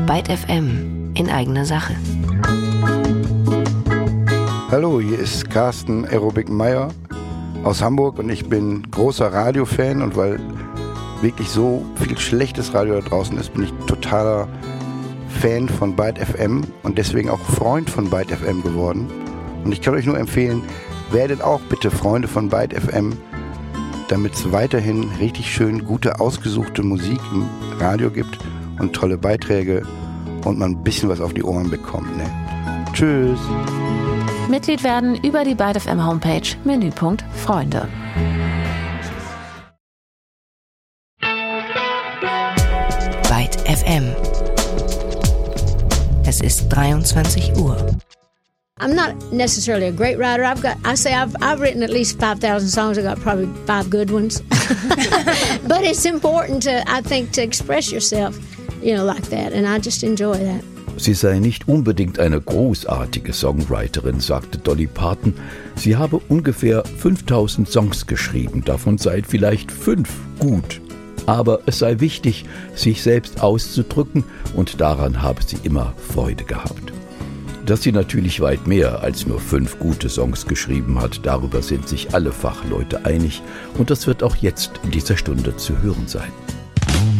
Byte FM in eigener Sache. Hallo, hier ist Carsten Aerobic Meyer aus Hamburg und ich bin großer Radiofan, und weil wirklich so viel schlechtes Radio da draußen ist, bin ich totaler Fan von Byte FM und deswegen auch Freund von Byte FM geworden. Und ich kann euch nur empfehlen, werdet auch bitte Freunde von Byte FM, damit es weiterhin richtig schön gute, ausgesuchte Musik im Radio gibt und tolle Beiträge und man ein bisschen was auf die Ohren bekommt. Ne? Tschüss! Mitglied werden über die Byte FM Homepage, Menüpunkt Freunde. Byte FM. Es ist 23 Uhr. I'm not necessarily a great writer. I've written at least 5,000 songs. I've got probably 5 good ones. But it's important to express yourself, like that. And I just enjoy that. Sie sei nicht unbedingt eine großartige Songwriterin, sagte Dolly Parton. Sie habe ungefähr 5.000 Songs geschrieben, davon seien vielleicht 5 gut. Aber es sei wichtig, sich selbst auszudrücken, und daran habe sie immer Freude gehabt. Dass sie natürlich weit mehr als nur 5 gute Songs geschrieben hat, darüber sind sich alle Fachleute einig, und das wird auch jetzt in dieser Stunde zu hören sein.